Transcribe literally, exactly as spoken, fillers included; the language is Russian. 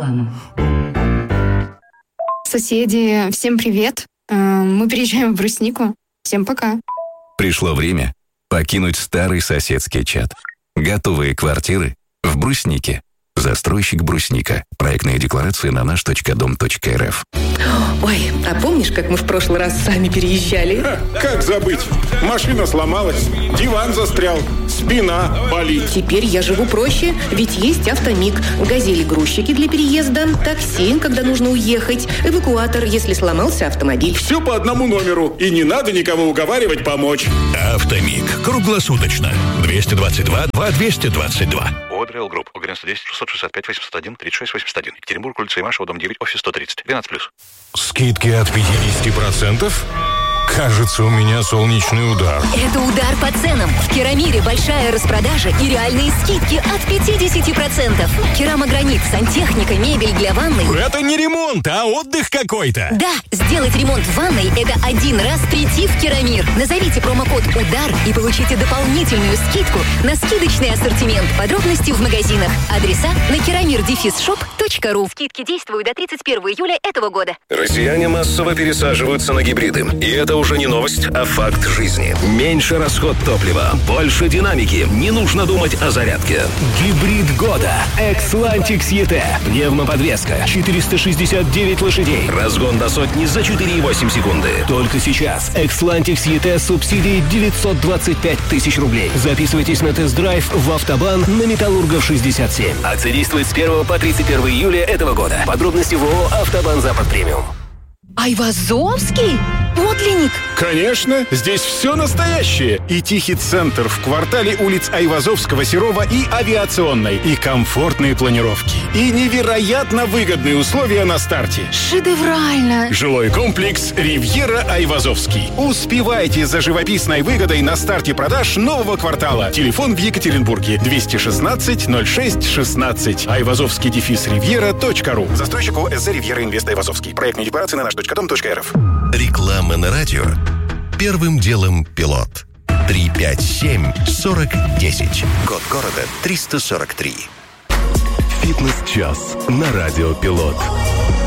Реклама. Соседи, всем привет. Мы переезжаем в Бруснику. Всем пока. Пришло время покинуть старый соседский чат. Готовые квартиры в Бруснике. Застройщик Брусника. Проектная декларация на наш точка дом точка эр эф. Ой, а помнишь, как мы в прошлый раз сами переезжали? Ха, как забыть? Машина сломалась, диван застрял, спина болит. Теперь я живу проще, ведь есть Автомиг. Газели-грузчики для переезда, такси, когда нужно уехать, эвакуатор, если сломался автомобиль. Все по одному номеру, и не надо никого уговаривать помочь. Автомиг. Круглосуточно. двести двадцать два два двести двадцать два. Одреал Групп. девяносто десять шестьсот шестьдесят пять восемьсот один тридцать шесть восемьдесят один. Екатеринбург, улица Имашева, дом девять, офис сто тридцать. двенадцать плюс. Скидки от пятьдесят процентов? Кажется, у меня солнечный удар. Это удар по ценам. В Керамире большая распродажа и реальные скидки от пятьдесят процентов. Керамогранит, сантехника, мебель для ванной. Это не ремонт, а отдых какой-то. Да, сделать ремонт в ванной – это один раз прийти в Керамир. Назовите промокод «Удар» и получите дополнительную скидку на скидочный ассортимент. Подробности в магазинах. Адреса на керамир дефис шоп точка ру. Скидки действуют до тридцать первого июля этого года. Россияне массово пересаживаются на гибриды. И это уже не новость, а факт жизни. Меньше расход топлива, больше динамики. Не нужно думать о зарядке. Гибрид года. Xlantics и ти. Пневмоподвеска. четыреста шестьдесят девять лошадей. Разгон до сотни за четыре и восемь секунды. Только сейчас. Xlantics и ти с субсидией девятьсот двадцать пять тысяч рублей. Записывайтесь на тест-драйв в Автобан на Металлургов шестьдесят семь. Акция действует с первого по тридцать первого июля этого года. Подробности в ООО «Автобан Запад Премиум». Айвазовский? Подлинник? Конечно, здесь все настоящее. И тихий центр в квартале улиц Айвазовского, Серова и Авиационной. И комфортные планировки. И невероятно выгодные условия на старте. Шедеврально! Жилой комплекс «Ривьера Айвазовский». Успевайте за живописной выгодой на старте продаж нового квартала. Телефон в Екатеринбурге двести шестнадцать ноль шесть шестнадцать. Айвазовский дефис ривьера точка ру. Застройщик ОСЗ «Ривьера Инвест Айвазовский». Проектная декларация на наш точка дом точка эр эф. Реклама на радио. Первым делом пилот. три пять семь сорок десять. Код города триста сорок три. Фитнес-час на радио Пилот.